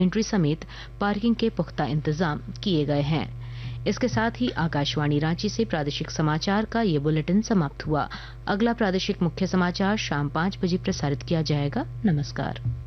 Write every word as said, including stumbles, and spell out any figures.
Entry समेत parking के पुख्ता इंतजाम किए गए हैं। इसके साथ ही आकाशवाणी रांची से प्रादेशिक समाचार का ये बुलेटिन समाप्त हुआ। अगला प्रादेशिक मुख्य समाचार शाम पाँच बजे प्रसारित किया जाएगा। नमस्कार।